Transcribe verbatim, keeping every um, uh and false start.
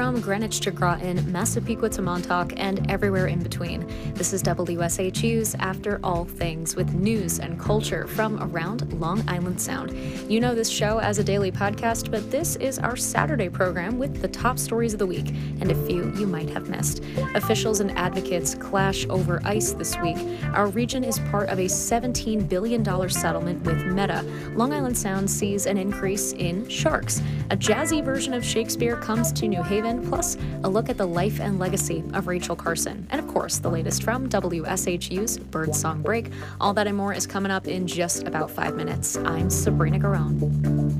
from Greenwich to Groton, Massapequa to Montauk, and everywhere in between. This is W S H U's After All Things, with news and culture from around Long Island Sound. You know this show as a daily podcast, but this is our Saturday program with the top stories of the week, and a few you might have missed. Officials and advocates clash over ICE this week. Our region is part of a seventeen billion dollars settlement with Meta. Long Island Sound sees an increase in sharks. A jazzy version of Shakespeare comes to New Haven, plus a look at the life and legacy of Rachel Carson. And of course, the latest from W S H U's Birdsong Break. All that and more is coming up in just about five minutes. I'm Sabrina Garone.